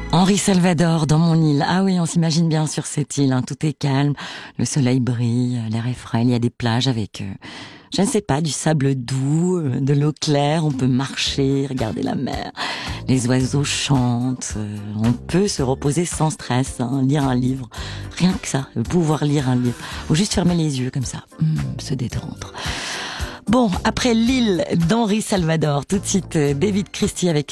Henri Salvador, dans mon île. Ah oui, on s'imagine bien sur cette île, hein. Tout est calme, le soleil brille, l'air est frais, il y a des plages avec, je ne sais pas, du sable doux, de l'eau claire, on peut marcher, regarder la mer, les oiseaux chantent, on peut se reposer sans stress, hein, lire un livre, rien que ça, pouvoir lire un livre, ou juste fermer les yeux comme ça, se détendre. Bon, après l'île d'Henri Salvador, tout de suite David Christie avec